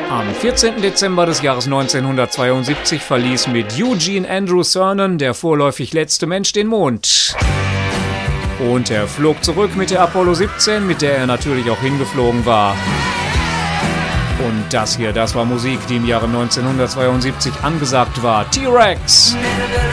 Am 14. Dezember des Jahres 1972 verließ mit Eugene Andrew Cernan, der vorläufig letzte Mensch, den Mond. Und er flog zurück mit der Apollo 17, mit der er natürlich auch hingeflogen war. Und das war Musik, die im Jahre 1972 angesagt war. T-Rex!